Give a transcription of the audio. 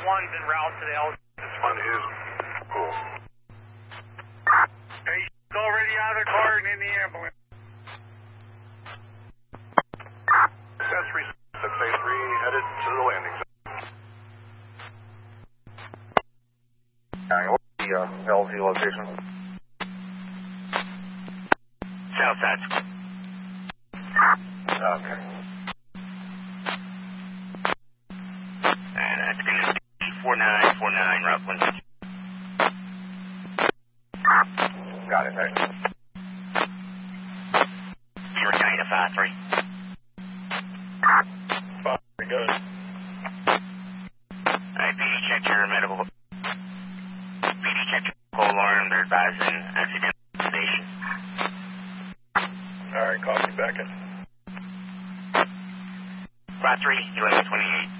one's en route to the L. This one is cool. Hey, he's already out of the car and in the ambulance. Accessory 683 headed to the landing zone. What's the LZ location? South side. Okay. And that's going to be 4949 Route 160. Got it, thanks. You're kind of 5-3. Very good. Alright, PD check your medical. PD check your medical alarm. They're advising accidental sedation. Alright, copy back in. 5-3, 1128.